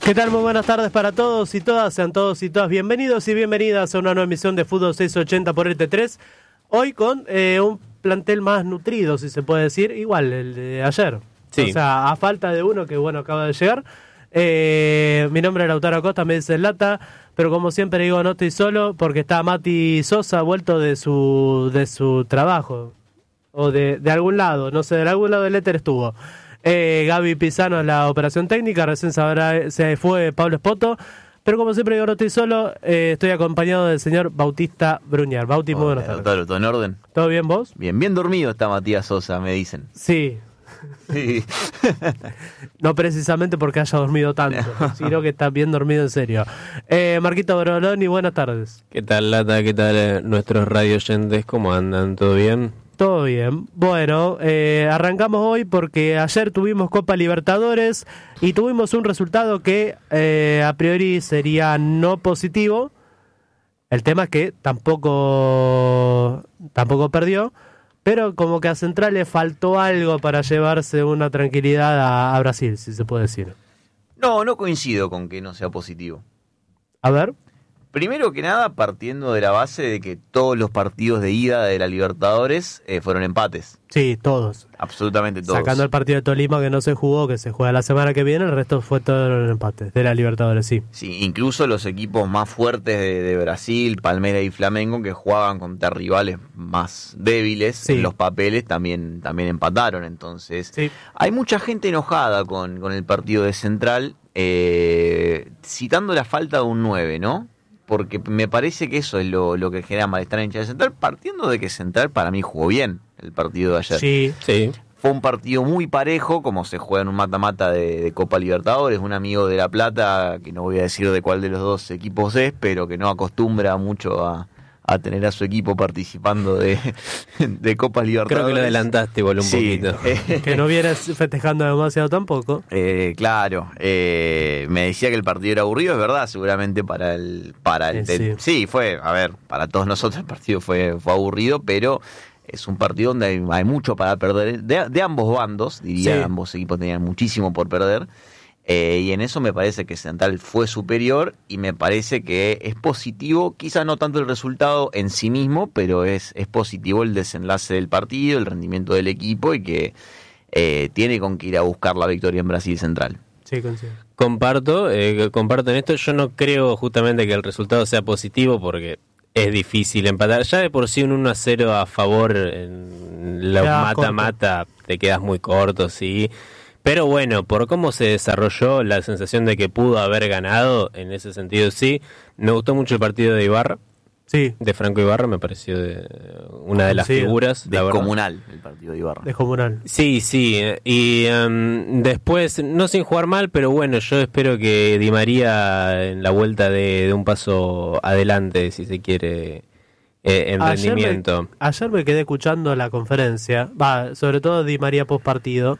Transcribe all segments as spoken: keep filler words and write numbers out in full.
¿Qué tal? Muy buenas tardes para todos y todas, sean todos y todas bienvenidos y bienvenidas a una nueva emisión de Fútbol seiscientos ochenta por R T tres, hoy con eh, un plantel más nutrido, si se puede decir, igual el de ayer, sí. O sea, a falta de uno que bueno acaba de llegar. Eh, mi nombre es Lautaro Acosta, me dice Lata, pero como siempre digo, no estoy solo porque está Mati Sosa vuelto de su de su trabajo, o de, de algún lado, no sé, de algún lado del éter estuvo. Eh, Gaby Pisano en la operación técnica, recién sabrá, se fue Pablo Espoto, pero como siempre digo, no estoy solo, eh, estoy acompañado del señor Bautista Bruñar. Bauti, muy buenas tardes. Doctor, ¿todo en orden? ¿Todo bien vos? Bien, bien dormido está Matías Sosa, me dicen. Sí. Sí. No precisamente porque haya dormido tanto, sino que está bien dormido en serio. Eh, Marquito Broloni, buenas tardes. ¿Qué tal, Lata? ¿Qué tal eh, nuestros radio oyentes? ¿Cómo andan? ¿Todo bien? Todo bien. Bueno, eh, arrancamos hoy porque ayer tuvimos Copa Libertadores y tuvimos un resultado que eh, a priori sería no positivo. El tema es que tampoco, tampoco perdió, pero como que a Central le faltó algo para llevarse una tranquilidad a, a Brasil, si se puede decir. No, no coincido con que no sea positivo. A ver. Primero que nada, partiendo de la base de que todos los partidos de ida de la Libertadores eh, fueron empates. Sí, todos. Absolutamente todos. Sacando el partido de Tolima que no se jugó, que se juega la semana que viene, el resto fue todo en empates de la Libertadores, sí. Sí, incluso los equipos más fuertes de, de Brasil, Palmeiras y Flamengo, que jugaban contra rivales más débiles, sí, en los papeles también, también empataron. Entonces, sí, hay mucha gente enojada con, con el partido de Central, eh, citando la falta de un nueve, ¿no? Porque me parece que eso es lo, lo que genera malestar en hincha de Central, partiendo de que Central para mí jugó bien el partido de ayer. Sí, sí. Fue un partido muy parejo, como se juega en un mata-mata de, de Copa Libertadores. Un amigo de La Plata, que no voy a decir de cuál de los dos equipos es, pero que no acostumbra mucho a, a tener a su equipo participando de, de Copa Libertadores. Creo que lo adelantaste, boludo, un sí, poquito. Eh, que no vienes festejando demasiado tampoco. Eh, claro, eh, me decía que el partido era aburrido, es verdad, seguramente para el... para el, sí, sí. sí, fue, a ver, para todos nosotros el partido fue, fue aburrido, pero es un partido donde hay, hay mucho para perder, de, de ambos bandos, diría, sí. Ambos equipos tenían muchísimo por perder. Eh, y en eso me parece que Central fue superior y me parece que es positivo, quizás no tanto el resultado en sí mismo, pero es, es positivo el desenlace del partido, el rendimiento del equipo y que eh, tiene con que ir a buscar la victoria en Brasil Central. Sí, consigo. Comparto, eh, comparto en esto. Yo no creo justamente que el resultado sea positivo porque es difícil empatar. Ya de por sí un uno a cero a favor en los mata-mata te quedas muy corto, sí. Pero bueno, por cómo se desarrolló, la sensación de que pudo haber ganado, en ese sentido sí. Me gustó mucho el partido de Ibarra, sí, de Franco Ibarra, me pareció de, una de las sí, figuras. Descomunal el partido de Ibarra. Descomunal. Sí, sí, y um, después, no sin jugar mal, pero bueno, yo espero que Di María en la vuelta de, de un paso adelante, si se quiere, eh, en ayer rendimiento. Me, ayer me quedé escuchando la conferencia, va, sobre todo Di María post partido.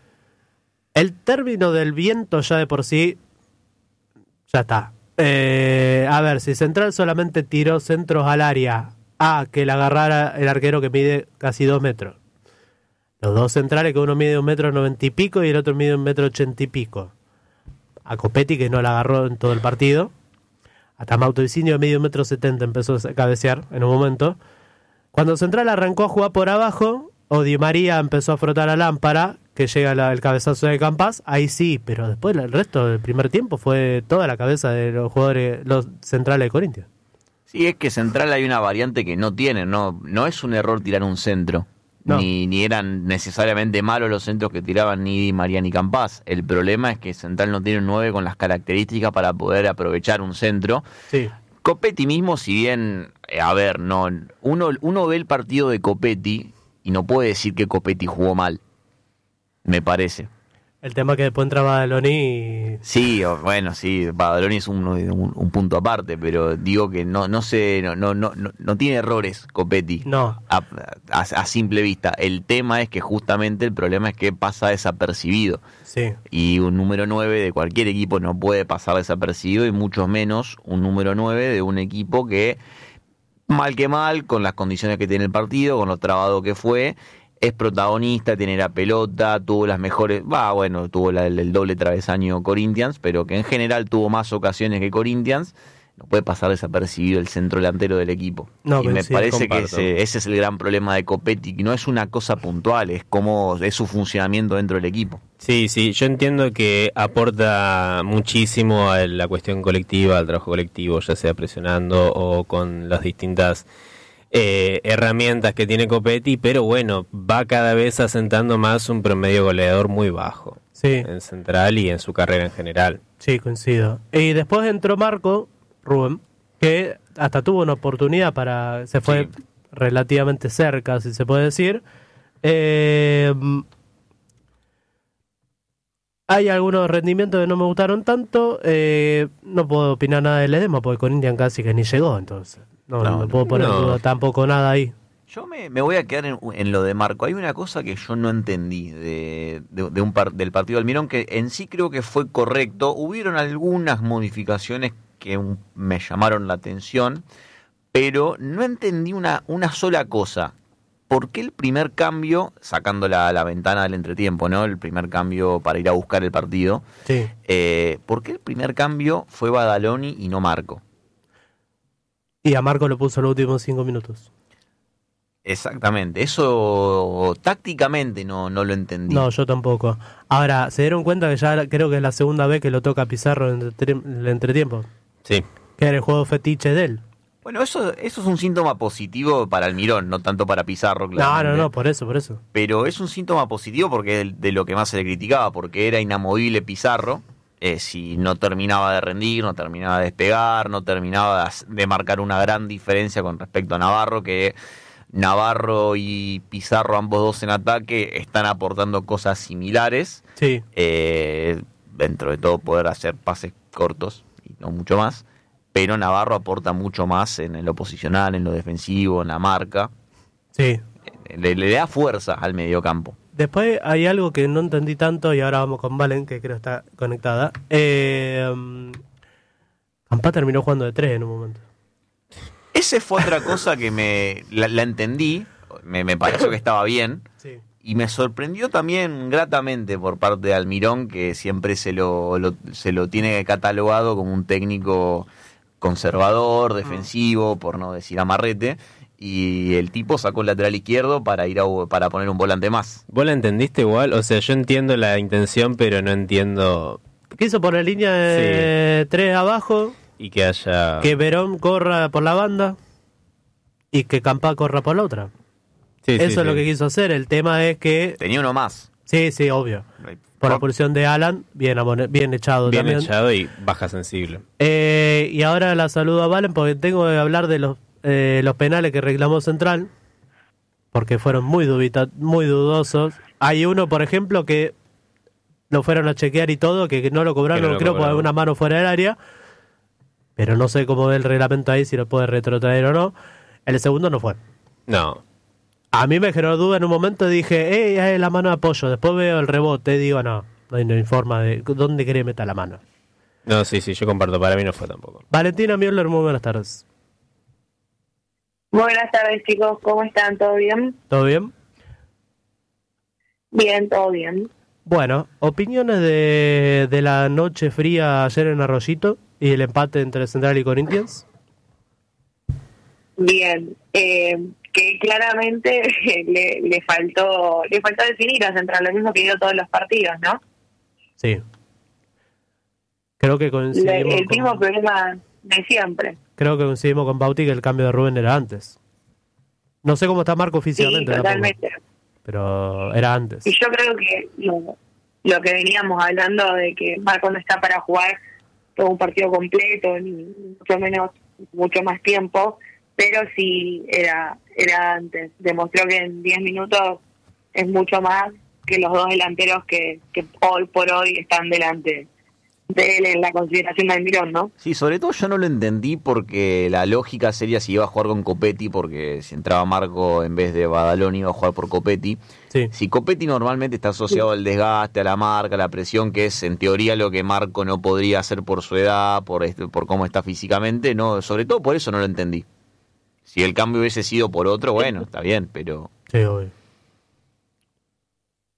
El término del viento ya de por sí, ya está. Eh, a ver, si Central solamente tiró centros al área, a que la agarrara el arquero que mide casi dos metros. Los dos centrales, que uno mide un metro noventa y pico y el otro mide un metro ochenta y pico. A Copetti, que no la agarró en todo el partido. Hasta Mautociño, de medio metro setenta, empezó a cabecear en un momento. Cuando Central arrancó a jugar por abajo, o Di María empezó a frotar la lámpara, que llega la, el cabezazo de Campas, ahí sí, pero después el resto del primer tiempo fue toda la cabeza de los jugadores, los centrales de Corinthians. Sí, es que Central hay una variante que no tiene, no, no es un error tirar un centro, no. ni, ni eran necesariamente malos los centros que tiraban ni Di María ni Campas. El problema es que Central no tiene un nueve con las características para poder aprovechar un centro. Sí. Copetti mismo, si bien, eh, a ver, no, uno, uno ve el partido de Copetti y no puede decir que Copetti jugó mal. Me parece. El tema es que después entra Badaloni y... Sí, bueno, sí, Badaloni es un, un, un punto aparte, pero digo que no no sé, no no no, no tiene errores Copetti. No. A, a, a simple vista. El tema es que justamente el problema es que pasa desapercibido. Sí. Y un número nueve de cualquier equipo no puede pasar desapercibido, y mucho menos un número nueve de un equipo que, mal que mal, con las condiciones que tiene el partido, con lo trabado que fue, es protagonista, tiene la pelota, tuvo las mejores, va, bueno, tuvo la, el, el doble travesaño Corinthians, pero que en general tuvo más ocasiones que Corinthians. No puede pasar desapercibido el centro delantero del equipo. No, y me sí, parece comparto. que ese, ese es el gran problema de Copetti, que no es una cosa puntual, es como es su funcionamiento dentro del equipo. Sí, sí, yo entiendo que aporta muchísimo a la cuestión colectiva, al trabajo colectivo, ya sea presionando o con las distintas eh, herramientas que tiene Copetti, pero bueno, va cada vez asentando más un promedio goleador muy bajo. Sí. En Central y en su carrera en general. Sí, coincido. Y después entró Marco Rubén, que hasta tuvo una oportunidad para, se fue sí. relativamente cerca, si se puede decir. Eh, hay algunos rendimientos que no me gustaron tanto. Eh, no puedo opinar nada de Ledesma porque Corinthians casi que ni llegó, entonces no, no, no puedo poner no. duda tampoco nada ahí. Yo me, me voy a quedar en, en lo de Marco. Hay una cosa que yo no entendí de, de, de un par, del partido del Almirón, que en sí creo que fue correcto. Hubieron algunas modificaciones que un, me llamaron la atención, pero no entendí una, una sola cosa. ¿Por qué el primer cambio, sacando la, la ventana del entretiempo, ¿no? El primer cambio para ir a buscar el partido, sí. eh, ¿por qué el primer cambio fue Badaloni y no Marco? Y a Marco lo puso los últimos cinco minutos. Exactamente, eso tácticamente no, no lo entendí. No, yo tampoco. Ahora, ¿se dieron cuenta que ya creo que es la segunda vez que lo toca Pizarro en el entretiempo? Sí. Que era el juego fetiche de él. Bueno, eso eso es un síntoma positivo para Almirón, no tanto para Pizarro, claramente. No, no, no, por eso, por eso. Pero es un síntoma positivo porque es de, de lo que más se le criticaba, porque era inamovible Pizarro. Eh, si no terminaba de rendir, no terminaba de despegar, no terminaba de marcar una gran diferencia con respecto a Navarro, que Navarro y Pizarro, ambos dos en ataque, están aportando cosas similares. Sí. Eh, dentro de todo poder hacer pases cortos y no mucho más. Pero Navarro aporta mucho más en lo posicional, en lo defensivo, en la marca. Sí. Le, le da fuerza al mediocampo. Después hay algo que no entendí tanto y ahora vamos con Valen, que creo está conectada. Eh, um, Campá terminó jugando de tres en un momento. Esa fue otra cosa que me la, la entendí, me, me pareció que estaba bien. Sí. Y me sorprendió también gratamente por parte de Almirón, que siempre se lo, lo, se lo tiene catalogado como un técnico conservador, defensivo, por no decir amarrete. Y el tipo sacó el lateral izquierdo para ir a, para poner un volante más. ¿Vos la entendiste igual? O sea, yo entiendo la intención, pero no entiendo... Quiso poner línea de sí. tres abajo. Y que haya... Que Verón corra por la banda y que Campá corra por la otra. Sí, Eso sí, es sí. lo que quiso hacer. El tema es que... Tenía uno más. Sí, sí, obvio. Por la posición de Alan, bien, bien echado bien también. Bien echado y baja sensible. Eh, y ahora la saludo a Valen porque tengo que hablar de los Eh, los penales que reclamó Central, porque fueron muy, dubita, muy dudosos. Hay uno, por ejemplo, que lo fueron a chequear y todo, que, que no lo cobraron, no lo creo, cobraron. Por alguna mano fuera del área, pero no sé cómo ve el reglamento ahí, si lo puede retrotraer o no. El segundo no fue. No. A mí me generó duda en un momento, dije, eh, es la mano de apoyo. Después veo el rebote y digo, no, no hay no informa de dónde quiere meter la mano. No, sí, sí, yo comparto, para mí no fue tampoco. Valentina Müller, muy buenas tardes. Buenas tardes, chicos, ¿cómo están? ¿Todo bien? ¿Todo bien? Bien, todo bien. Bueno, opiniones de, de la noche fría ayer en Arroyito y el empate entre Central y Corinthians. Bien, eh, que claramente le, le faltó le faltó definir a Central, lo mismo que dio todos los partidos, ¿no? Sí. Creo que coincidimos le, El con... mismo problema de siempre. Creo que coincidimos con Bauti que el cambio de Rubén era antes. No sé cómo está Marco físicamente. Sí, totalmente. Tampoco, pero era antes. Y yo creo que lo, lo que veníamos hablando de que Marco no está para jugar todo un partido completo, ni mucho menos, mucho más tiempo, pero sí era, era antes. Demostró que en diez minutos es mucho más que los dos delanteros que, que hoy por hoy están delante de él en la consideración de Almirón, ¿no? Sí, sobre todo yo no lo entendí porque la lógica sería si iba a jugar con Copetti, porque si entraba Marco en vez de Badaloni iba a jugar por Copetti. Sí. Si Copetti normalmente está asociado sí. al desgaste, a la marca, a la presión, que es en teoría lo que Marco no podría hacer por su edad, por este, por cómo está físicamente, no, sobre todo por eso no lo entendí. Si el cambio hubiese sido por otro, bueno, está bien, pero... Sí, obvio.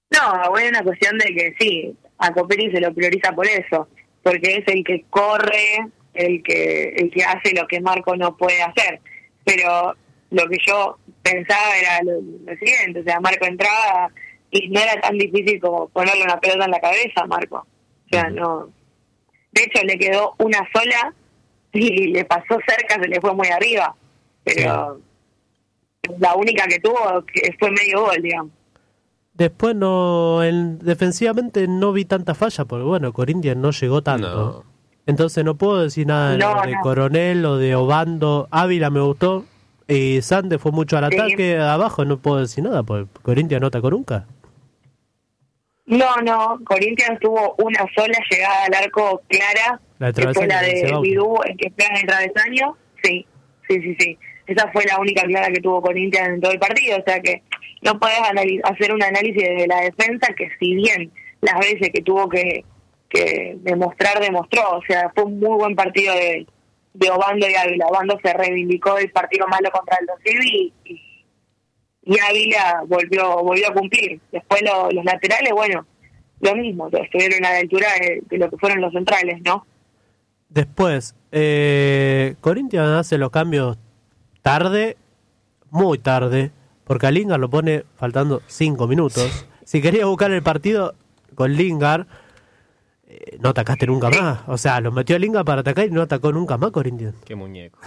No, bueno, es una cuestión de que sí, a Coperi se lo prioriza por eso, porque es el que corre, el que el que hace lo que Marco no puede hacer. Pero lo que yo pensaba era lo, lo siguiente, o sea, Marco entraba y no era tan difícil como ponerle una pelota en la cabeza a Marco. O sea, no. De hecho, le quedó una sola y le pasó cerca, se le fue muy arriba. Pero sí, la única que tuvo que fue medio gol, digamos. Después no, el, defensivamente no vi tanta falla, porque bueno, Corinthians no llegó tanto. No. Entonces no puedo decir nada no, de no. Coronel o de Obando. Ávila me gustó. Y Sande fue mucho al sí. ataque. Abajo no puedo decir nada, porque Corinthians no atacó nunca. No, no. Corinthians tuvo una sola llegada al arco clara. La que fue la de Bidú, el que pega en el travesaño. Sí, sí, sí, sí. Esa fue la única clara que tuvo Corinthians en todo el partido. O sea que no podés analiz- hacer un análisis de la defensa, que si bien las veces que tuvo que, que demostrar, demostró. O sea, fue un muy buen partido de, de Obando y Ávila. Obando se reivindicó del partido malo contra el Dosivi y, y, y Ávila volvió volvió a cumplir. Después lo, los laterales, bueno, lo mismo. Estuvieron a la altura de, de lo que fueron los centrales, ¿no? Después, eh, Corinthians hace los cambios tarde, muy tarde, porque a Lingard lo pone faltando cinco minutos. Si querías buscar el partido con Lingard, eh, no atacaste nunca más. O sea, lo metió a Lingard para atacar y no atacó nunca más Corinthians. Qué muñeco.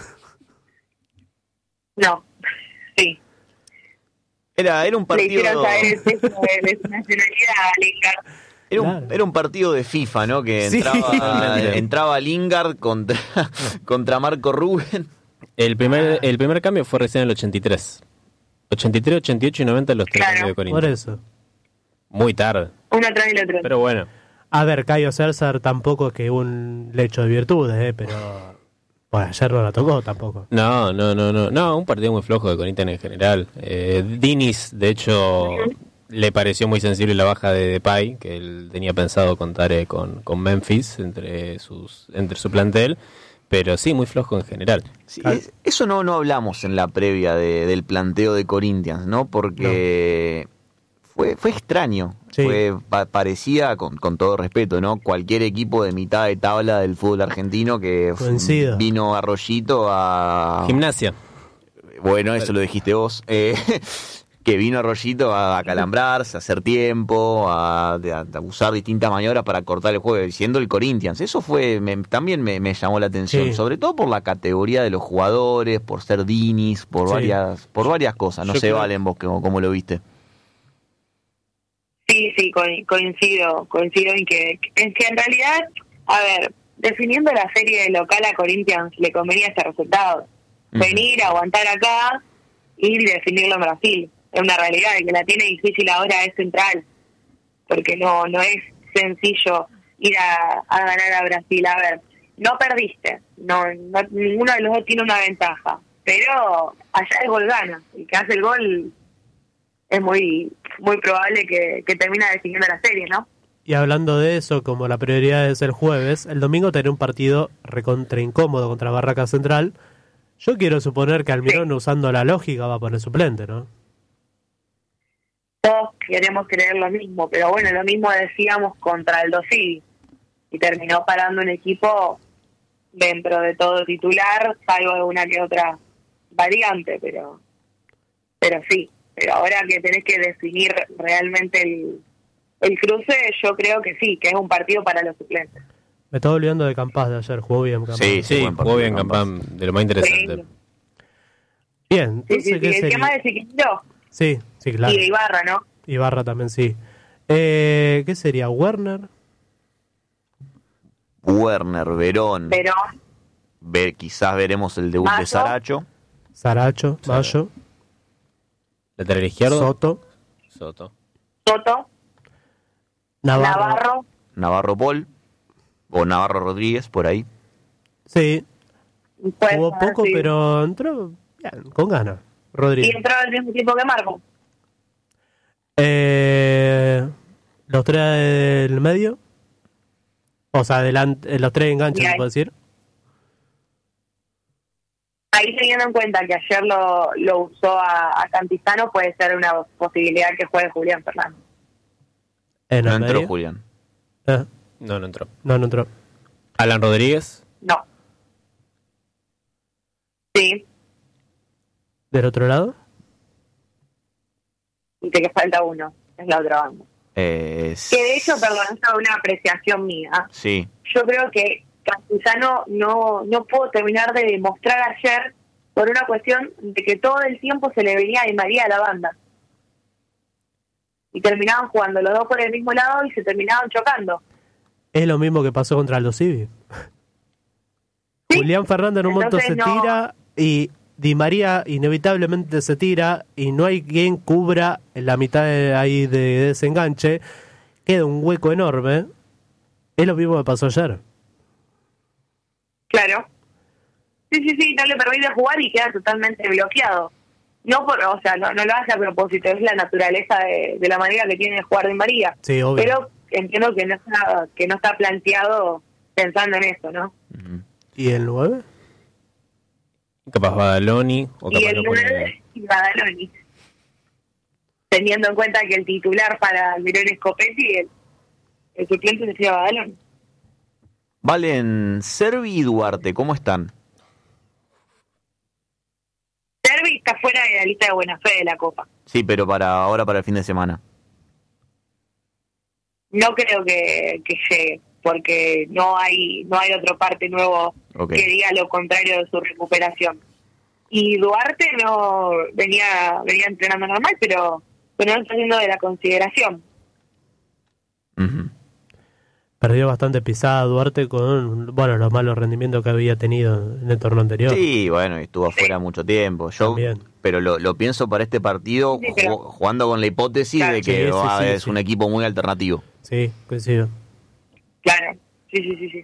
No, sí. Era, era un partido... Le hicieron saber el peso de, de su nacionalidad a Lingard. Era un, claro. era un partido de FIFA, ¿no? Que entraba, sí. entraba Lingard contra, contra Marco Rubén. El primer, el primer cambio fue recién en el ochenta y tres. ochenta y tres, ochenta y ocho y noventa los tres claro. cambios de Corinthians. Por eso. Muy tarde. Uno atrás del otro. Pero bueno. A ver, Caio César tampoco es que un lecho de virtudes, ¿eh? Pero bueno, ayer no la tocó tampoco. No, no, no, no. No, un partido muy flojo de Corinthians en general. Eh, Diniz, de hecho, uh-huh. le pareció muy sensible la baja de Depay, que él tenía pensado contar eh, con, con Memphis entre sus entre su plantel. Pero sí, muy flojo en general. Sí, es, eso no no hablamos en la previa de, del planteo de Corinthians, ¿no? Porque no. fue fue extraño. Sí. Fue pa, parecía, con, con todo respeto, ¿no? Cualquier equipo de mitad de tabla del fútbol argentino que f- vino a Rollito a... Gimnasia. Bueno, eso lo dijiste vos. Eh, que vino a Rollito a acalambrarse, a hacer tiempo, a, a, a usar distintas maniobras para cortar el juego, siendo el Corinthians. Eso fue me, también me, me llamó la atención, sí. sobre todo por la categoría de los jugadores, por ser Diniz, por sí. varias por varias cosas. No Yo sé, creo... Valen, vos cómo, cómo lo viste. Sí, sí, coincido, coincido en que, en que en realidad, a ver, definiendo la serie de local a Corinthians le convenía ese resultado. Uh-huh. Venir, aguantar acá, ir y definirlo en Brasil. Es una realidad, el que la tiene difícil ahora es Central, porque no no es sencillo ir a, a ganar a Brasil. A ver, no perdiste, no, no ninguno de los dos tiene una ventaja, pero allá el gol gana, el que hace el gol es muy muy probable que, que termine definiendo la serie, ¿no? Y hablando de eso, como la prioridad es el jueves, el domingo tendrá un partido recontra incómodo contra Barraca Central. Yo quiero suponer que Almirón, sí. usando la lógica, va a poner suplente, ¿no? Todos queremos creer lo mismo, pero bueno, lo mismo decíamos contra el Dosivi, y terminó parando un equipo dentro de todo titular, salvo alguna que otra variante, pero pero sí, pero ahora que tenés que definir realmente el, el cruce, yo creo que sí, que es un partido para los suplentes. Me estaba olvidando de Campas de ayer, jugó bien Campas. Sí, sí, jugó bien Campas, de lo más interesante. Sí. Bien, entonces, sí, sí, ¿qué sí. sería? El tema de Chiquitito. Sí, sí, claro. Y de Ibarra, ¿no? Ibarra también, sí. Eh, ¿Qué sería? ¿Werner? Werner, Verón. Verón. Ver, quizás veremos el debut Mayo. de Saracho. Saracho, Mayo. Lateral izquierdo. Soto. Soto. Soto. Navarro. Navarro. Navarro Paul. O Navarro Rodríguez, por ahí. Sí. Pues, Jugó poco, sí. pero entró bien, con ganas. Rodríguez. Y entró al mismo tiempo que Marco. Eh, los tres del medio. O sea, adelante, los tres enganches, se puede decir. Ahí teniendo en cuenta que ayer lo, lo usó a, a Cantizano, puede ser una posibilidad que juegue Julián Fernández. En no el entró medio. Julián. Eh, No, no entró. no, no entró. Alan Rodríguez. No. Sí, ¿Del otro lado? y que falta uno, es la otra banda. Eh, Que de hecho, perdón, esto es una apreciación mía. Sí. Yo creo que Campuzano no, no pudo terminar de demostrar ayer por una cuestión de que todo el tiempo se le venía Di María a la banda. Y terminaban jugando los dos por el mismo lado y se terminaban chocando. Es lo mismo que pasó contra los Civi. ¿Sí? Julián Fernández en un momento Entonces, se no. tira y Di María inevitablemente se tira y no hay quien cubra en la mitad de, ahí de desenganche. Queda un hueco enorme. Es lo mismo que pasó ayer. Claro. Sí, sí, sí, no le permite jugar y queda totalmente bloqueado. No por, o sea, no, no lo hace a propósito, es la naturaleza de, de la manera que tiene de jugar Di María. Sí, obvio. Pero entiendo que no está, que no está planteado pensando en eso, ¿no? Ujú. ¿Y el nueve? Capaz Badaloni. O Y capaz el lo pone- nueve y Badaloni. Teniendo en cuenta que el titular para Almirón es Copetti, el, el suplente sería Badaloni. Valen, Servi y Duarte, ¿cómo están? Servi está fuera de la lista de buena fe de la Copa. Sí, pero para ahora, para el fin de semana. No creo que, que llegue, porque no hay no hay otro parte nuevo Ok. que diga lo contrario de su recuperación. Y Duarte no venía venía entrenando normal, pero, pero no está haciendo de la consideración. Ujú. Perdió bastante pisada Duarte con, bueno, los malos rendimientos que había tenido en el torneo anterior. Sí, bueno, y estuvo afuera mucho tiempo. Yo, También. pero lo, lo pienso para este partido Sí, pero- ju- jugando con la hipótesis Claro. de que Sí, sí, ah, sí, es sí. un equipo muy alternativo. Sí, coincido. Claro, sí, sí, sí, sí.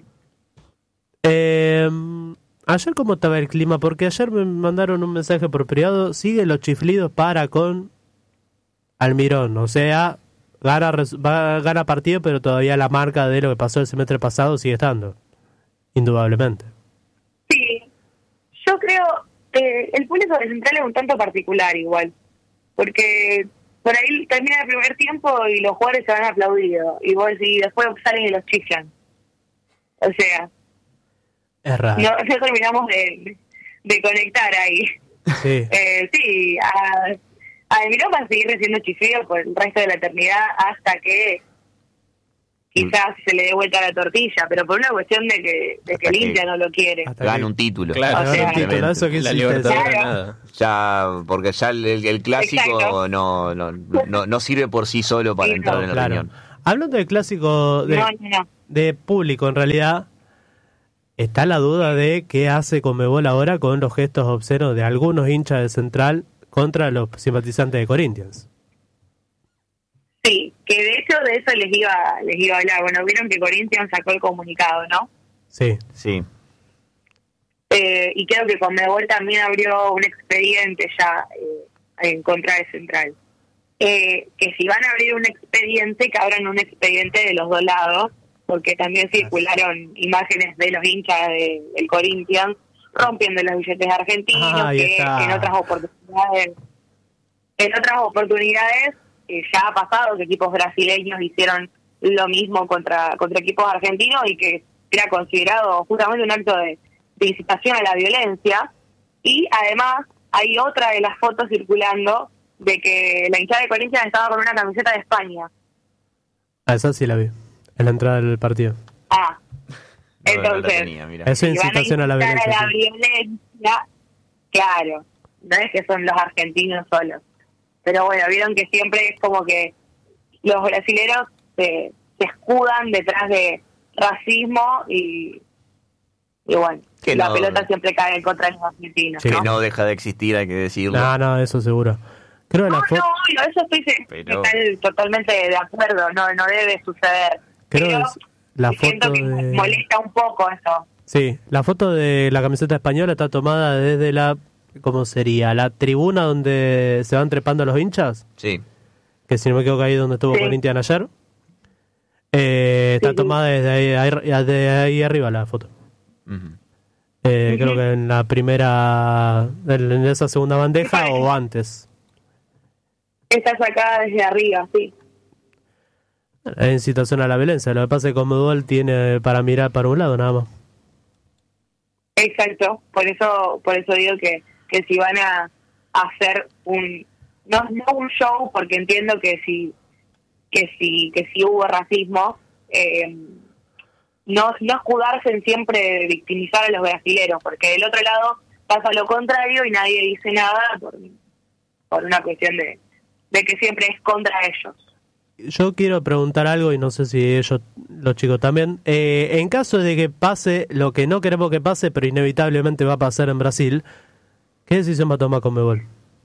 Eh, ayer, ¿cómo estaba el clima? Porque ayer me mandaron un mensaje por privado. Siguen los chiflidos para con Almirón. O sea, gana, res- va, gana partido, pero todavía la marca de lo que pasó el semestre pasado sigue estando. Indudablemente. Sí, yo creo que el público de Central es un tanto particular igual, porque por ahí termina el primer tiempo y los jugadores se van aplaudidos, y vos y después salen y los chiflan. O sea, Es raro. no, no terminamos de, de conectar ahí. Sí. Eh, sí, a, a Almirón va a seguir recibiendo chiflido por el resto de la eternidad hasta que quizás se le dé vuelta la tortilla, pero por una cuestión de que, de que Hasta el que- hincha no lo quiere. Hasta Gana que- un título. Claro, O sea, Gana un título, eso que la es Libertad intenso. Claro. nada. Ya, porque ya el, el clásico Exacto. no, no, no, no sirve por sí solo para Sí, entrar no, en la Claro. reunión. Hablando del clásico de, No, no, no. de público, en realidad, está la duda de qué hace Conmebol ahora con los gestos obscenos de algunos hinchas de Central contra los simpatizantes de Corinthians. Sí, que de hecho de eso les iba les iba a hablar. Bueno, vieron que Corinthians sacó el comunicado, ¿no? Sí, Sí. Eh, y creo que Conmebol también abrió un expediente ya eh, en contra de Central. Eh, que si van a abrir un expediente, que abran un expediente de los dos lados, porque también circularon imágenes de los hinchas de, del Corinthians rompiendo los billetes argentinos, Ah, ahí que está. en otras oportunidades, en otras oportunidades eh, ya ha pasado que equipos brasileños hicieron lo mismo contra contra equipos argentinos y que era considerado justamente un acto de, de incitación a la violencia. Y además hay otra de las fotos circulando de que la hinchada de Corinthians estaba con una camiseta de España. a esa sí la vi, en la entrada del partido. Ah, No, no la entonces, tenía, mira. Eso es si van incitación a la incitar violencia. a la sí. violencia, claro, no es que son los argentinos solos. Pero bueno, vieron que siempre es como que los brasileros se, se escudan detrás de racismo y, y bueno, Que la no- pelota siempre cae en contra de los argentinos. Sí. Que ¿no? no deja de existir, hay que decirlo. No, no, eso seguro. Creo que No, la no, foto... obvio, eso estoy se- Pero- estoy totalmente de acuerdo, no no debe suceder. Creo Pero que es la siento foto que de... molesta un poco eso. Sí, la foto de la camiseta española está tomada desde la... ¿Cómo sería? La tribuna donde se van trepando los hinchas. Sí. Que si no me equivoco ahí donde estuvo Sí. Corinthians ayer. Eh, está Sí, sí. tomada desde ahí, ahí- de ahí arriba la foto. Ujú. Eh, Ujú. Creo que en la primera, en en esa segunda bandeja Sí. o antes. Está sacada desde arriba, sí. Es incitación a la violencia. Lo que pasa es que Conmebol tiene para mirar para un lado nada más. Exacto, por eso por eso digo que, que si van a, a hacer un no no un show, porque entiendo que si que si que si hubo racismo, eh, no no escudarse en siempre victimizar a los brasileros, porque del otro lado pasa lo contrario y nadie dice nada por, por una cuestión de, de que siempre es contra ellos. Yo quiero preguntar algo y no sé si ellos, los chicos también. Eh, en caso de que pase lo que no queremos que pase, pero inevitablemente va a pasar en Brasil, ¿qué decisión va a tomar Conmebol?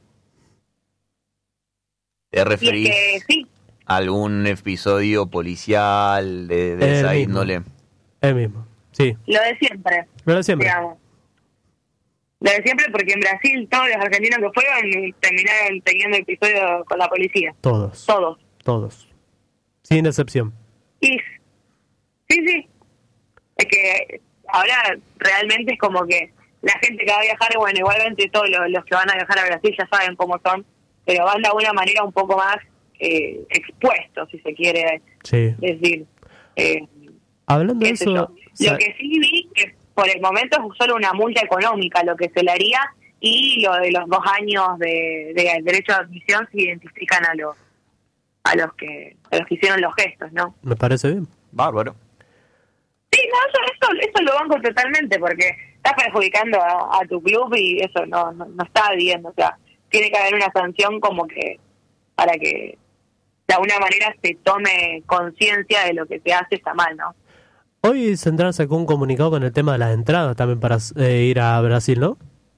¿Te referís que, sí. a algún episodio policial de, de esa mismo. índole? El mismo, sí. Lo de siempre. Lo de siempre. Digamos. Lo de siempre, porque en Brasil todos los argentinos que fueron terminaron teniendo episodios con la policía. Todos. Todos. Todos. Sin excepción. Y sí, sí. Es que ahora realmente es como que la gente que va a viajar, bueno, igualmente todos los, los que van a viajar a Brasil ya saben cómo son, pero van de alguna manera un poco más eh, expuestos, si se quiere sí. decir. Eh, Hablando de eso... Lo sa- que sí vi que por el momento es solo una multa económica lo que se le haría, y lo de los dos años de, de derecho de admisión se identifican a los a los que a los que hicieron los gestos, ¿no? Me parece bien. Bárbaro. Sí, no, eso, eso, eso lo banco totalmente, porque estás perjudicando a, a tu club y eso no, no, no está bien. O sea, tiene que haber una sanción como que para que de alguna manera se tome conciencia de lo que se hace está mal, ¿no? Hoy Central sacó un comunicado con el tema de las entradas también para eh, ir a Brasil, ¿no?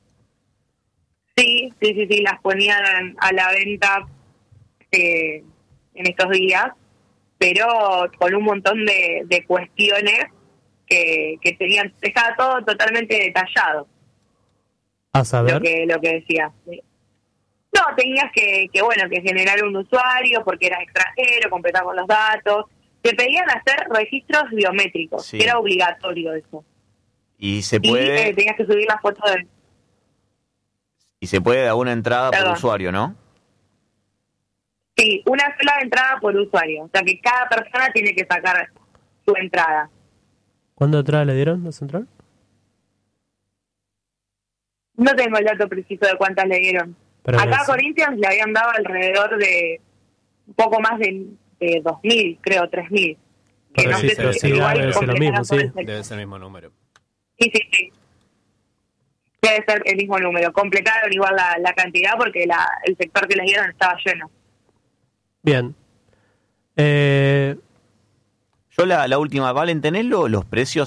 Sí, sí, sí, sí, las ponían a la venta eh, en estos días, pero con un montón de, de cuestiones que, que tenían, estaba todo totalmente detallado. A saber. Lo que, lo que decía. No, tenías que, que, bueno, que generar un usuario porque eras extranjero, completar con los datos. Te pedían hacer registros biométricos, Sí. que era obligatorio eso. Y se puede Y eh, tenías que subir las fotos de... y se puede dar una entrada Perdón. por usuario, ¿no? Sí, una sola entrada por usuario. O sea que cada persona tiene que sacar su entrada. ¿Cuándo entrada le dieron a Central? No tengo el dato preciso de cuántas le dieron. Pero Acá a es- Corinthians le habían dado alrededor de un poco más de, de dos mil, creo, tres mil. Que Pero no sí, sé pero si sí, igual debe ser lo completaron mismo, todo sí. el sector. Debe ser el mismo número. Sí, sí, sí. Debe ser el mismo número. Completaron igual la, la cantidad porque la, el sector que les dieron estaba lleno. Bien. Eh, Yo la, la última, Valen, ¿tenés lo- los precios